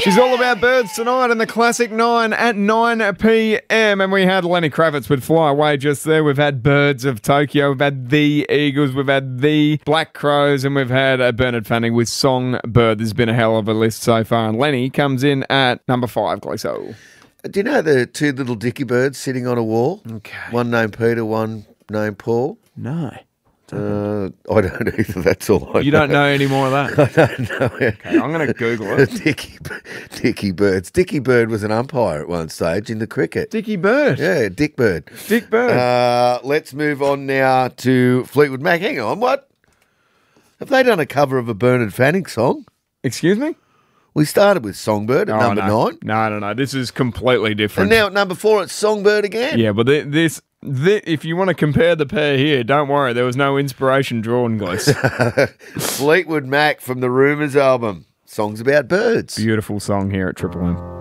She's all about birds tonight in the Classic 9 at 9 p.m. And we had Lenny Kravitz with Fly Away just there. We've had Birds of Tokyo. We've had The Eagles. We've had The Black Crows. And we've had Bernard Fanning with Songbird. There's been a hell of a list so far. And Lenny comes in at number 5, Gleeso. Do you know the two little dicky birds sitting on a wall? Okay. One named Peter, one named Paul. No. I don't either. That's all I know. You don't know any more of that? I don't know. Okay, I'm going to Google it. Dicky birds. Dicky Bird was an umpire at one stage in the cricket. Dicky Bird. Yeah, Dick Bird. Dick Bird. Let's move on now to Fleetwood Mac. Hang on, what? Have they done a cover of a Bernard Fanning song? Excuse me? We started with Songbird at number 9. No. This is completely different. And now at number 4, it's Songbird again. Yeah, but this, if you want to compare the pair here, don't worry. There was no inspiration drawn, Glees. Fleetwood Mac from the Rumours album. Songs about birds. Beautiful song here at Triple M.